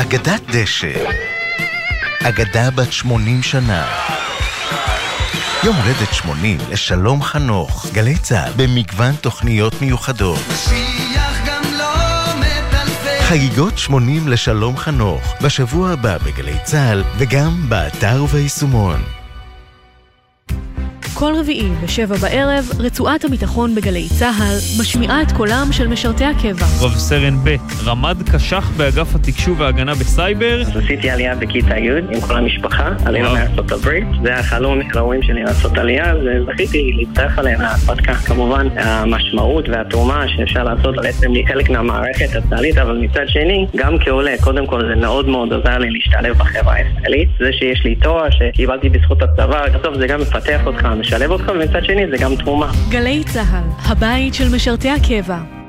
אגדת דשא. אגדה בת 80 שנה. יום הולדת 80 לשלום חנוך. גלי צהל במגוון תוכניות מיוחדות. חגיגות 80 לשלום חנוך. בשבוע הבא בגלי צהל וגם באתר וביישומון. כל רביעי ב7 בערב, רצועת הביטחון בגלי צהל משמיעה את קולם של משרתי הקבע. רב סרן ב' רמ"ד קשח באגף התקשוב וההגנה בסייבר. עשיתי עלייה בכיתה י' עם כל המשפחה, עלינו מארצות הברית. זה החלום מההורים שלי לעשות עלייה, וזכיתי להצטרף עליהם להרפתקה. כמובן, המשמעות והתרומה שאפשר לעשות בעצם לי חלק מהמערכת הצה"לית, אבל מצד שני, גם כעולה, קודם כל זה מאוד מאוד עוזר לי להשתלב בחברה הישראלית. זה שיש לי תואר שקיבלתי בזכות הצבא, בסוף זה גם מפתח אותך, משלב אותך, ומצד שני זה גם תרומה. גלי צהל, הבית של משרתי הקבע.